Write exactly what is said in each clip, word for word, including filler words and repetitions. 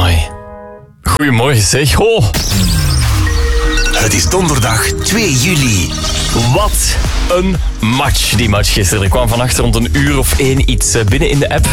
Amai. Goedemorgen zeg. Oh. Het is donderdag twee juli. Wat een match, die match gisteren. Er kwam vannacht rond een uur of één iets binnen in de app.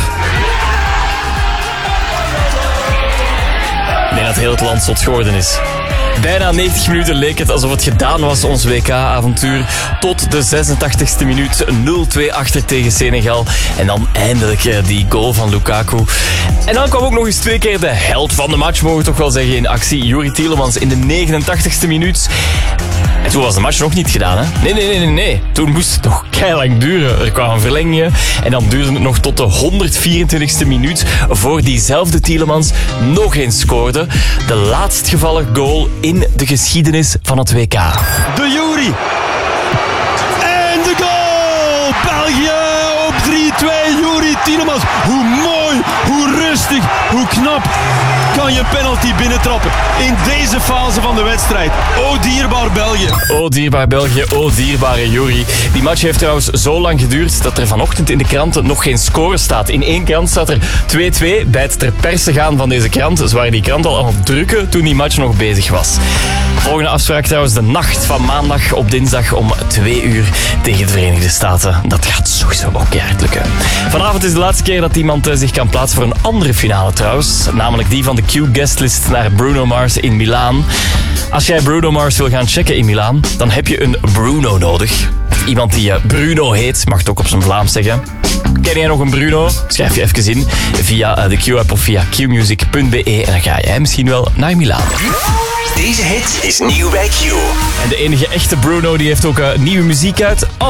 Ik denk dat heel het land zot geworden is. Bijna negentig minuten leek het alsof het gedaan was, ons W K-avontuur. Tot de zesentachtigste minuut, nul twee achter tegen Senegal. En dan eindelijk die goal van Lukaku. En dan kwam ook nog eens twee keer de held van de match, mogen we toch wel zeggen, in actie. Yuri Tielemans in de negenentachtigste minuut. En toen was de match nog niet gedaan, hè? Nee, nee, nee, nee, nee. Toen moest het nog keilang duren. Er kwamen verlengingen. En dan duurde het nog tot de honderdvierentwintigste minuut voor diezelfde Tielemans nog eens scoorde. De laatstgevallen goal in de geschiedenis van het W K. De Yuri. En de goal! België op drie twee. Yuri Tielemans. Hoe mooi, hoe rustig, hoe knap kan je een penalty binnentrappen in deze fase van de wedstrijd. O dierbaar België. O dierbaar België, o dierbare Yuri. Die match heeft trouwens zo lang geduurd dat er vanochtend in de kranten nog geen score staat. In één krant staat er twee twee bij het ter perse gaan van deze krant. Ze waren die krant al aan het drukken toen die match nog bezig was. Volgende afspraak trouwens de nacht van maandag op dinsdag om twee uur tegen de Verenigde Staten. Dat gaat sowieso ook keihard lukken. Vanavond is de laatste keer dat iemand zich kan plaatsen voor een andere finale trouwens. Namelijk die van de Q-guestlist naar Bruno Mars in Milaan. Als jij Bruno Mars wil gaan checken in Milaan, dan heb je een Bruno nodig. Iemand die Bruno heet, mag het ook op zijn Vlaams zeggen. Ken jij nog een Bruno? Schrijf je even in via de Q-app of via q music punt b e en dan ga jij misschien wel naar Milaan. Deze hit is nieuw bij Q. En de enige echte Bruno die heeft ook uh, nieuwe muziek uit.